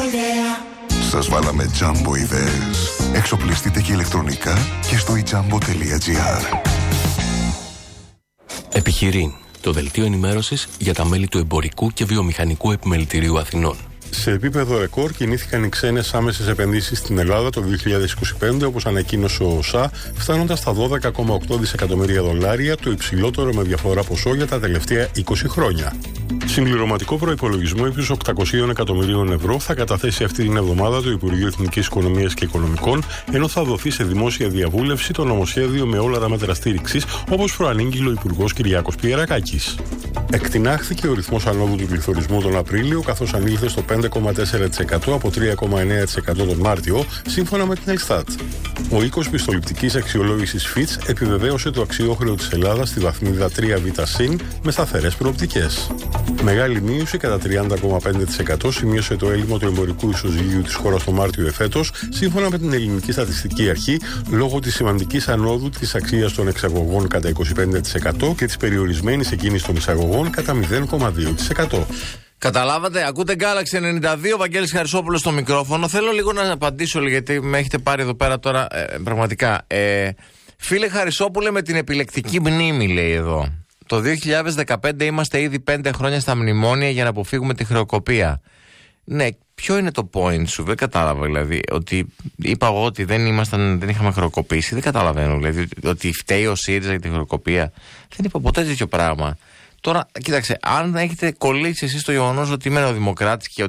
Σας βάλαμε Jumbo ιδέες. Εξοπλιστείτε και ηλεκτρονικά και στο ijambo.gr. Επιχειρήν, το δελτίο ενημέρωσης για τα μέλη του Εμπορικού και Βιομηχανικού Επιμελητηρίου Αθηνών. Σε επίπεδο ρεκόρ κινήθηκαν οι ξένες άμεσες επενδύσεις στην Ελλάδα το 2025, όπως ανακοίνωσε ο ΟΣΑ, φτάνοντας στα $12,8 δισεκατομμύρια, το υψηλότερο με διαφορά ποσό για τα τελευταία 20 χρόνια. Συμπληρωματικό προϋπολογισμό ύψους 800 εκατομμυρίων ευρώ θα καταθέσει αυτή την εβδομάδα το Υπουργείο Εθνικής Οικονομίας και Οικονομικών, ενώ θα δοθεί σε δημόσια διαβούλευση το νομοσχέδιο με όλα τα μέτρα στήριξης, όπως προανήγγειλε ο Υπουργός Κυριάκος Πιερακάκης. Εκτινάχθηκε ο ρυθμός ανόδου του πληθωρισμού τον Απρίλιο, καθώς ανήλθε στο 5,4% από 3,9% τον Μάρτιο, σύμφωνα με την Ελστάτ. Ο οίκος πιστοληπτικής αξιολόγησης Fitch επιβεβαίωσε το αξιόχρεο της Ελλάδας στη βαθμίδα 3β+ με σταθερές προοπτικές. Μεγάλη μείωση κατά 30,5% σημείωσε το έλλειμμα του εμπορικού ισοζυγίου της χώρας το Μάρτιο εφέτος, σύμφωνα με την Ελληνική Στατιστική Αρχή, λόγω της σημαντικής ανόδου της αξίας των εξαγωγών κατά 25% και της περιορισμένης εκείνης των εισαγωγών κατά 0,2%. Καταλάβατε, ακούτε Galaxy 92, Βαγγέλης Χαρισόπουλος στο μικρόφωνο. Θέλω λίγο να απαντήσω, γιατί με έχετε πάρει εδώ πέρα τώρα, πραγματικά. Φίλε Χαρισόπουλε, με την επιλεκτική μνήμη, λέει εδώ. Το 2015 είμαστε ήδη 5 χρόνια στα μνημόνια για να αποφύγουμε τη χρεοκοπία. Ναι, ποιο είναι το point σου, δεν κατάλαβα δηλαδή. Ότι είπα εγώ ότι δεν είχαμε χρεοκοπήσει, δεν καταλαβαίνω. Δηλαδή ότι φταίει ο ΣΥΡΙΖΑ για τη χρεοκοπία. Δεν είπα ποτέ τέτοιο πράγμα. Τώρα, κοίταξε, αν έχετε κολλήσει εσείς το γεγονός ότι είμαι ο Δημοκράτης και